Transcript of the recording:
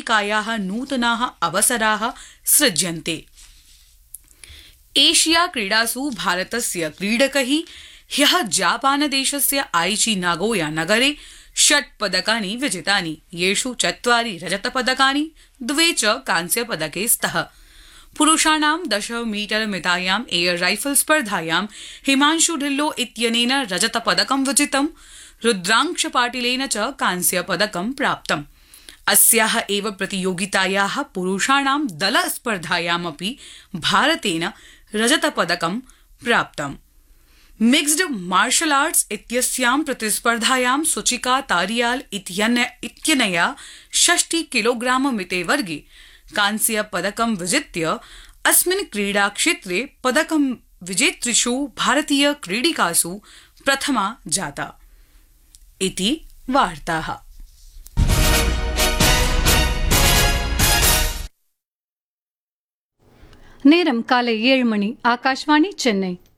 क्रीडिकायाः नूतनाः अवसराः सृज्यन्ते। एशिया क्रीडासु भारतस्य क्रीडकैः ह्यः जापानदेशस्य आइची नागोया नगरे 6 पदकानि विजितानि, येषु 4 रजतपदकानि 2 च कांस्यपदके स्तः। पुरुषाणां 10 मीटर मितायाम् एयर राइफल स्पर्धायां हिमांशु ढिल्लो इत्यनेन रजतपदकं विजितं, रुद्रांश पाटिलेन च कांस्यपदकं प्राप्तम्। अस्याः एव प्रतियोगितायाः पुरुषाणां दलस्पर्धायामपि भारतेन रजतपदकं प्राप्तम्। मिक्स्ड मार्शल आर्ट्स इत्यस्यां प्रतिस्पर्धायां सुचिका तारियाल इत्यनया 60 किलोग्राम मिते वर्गे कांस्य पदकं विजित्य अस्मिन् क्रीडाक्षेत्रे पदकं विजेतृषु भारतीय क्रीडिकासु प्रथमा जाता। इति वार्ताः। நேரம் காலை 7 மணி. ஆகாஷ்வாணி சென்னை.